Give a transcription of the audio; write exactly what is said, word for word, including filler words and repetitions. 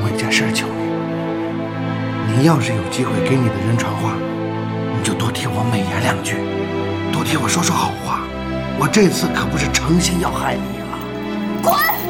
我一件事求你，你要是有机会给你的人传话，你就多替我美言两句，多替我说说好话。我这次可不是诚心要害你啊！ 滚！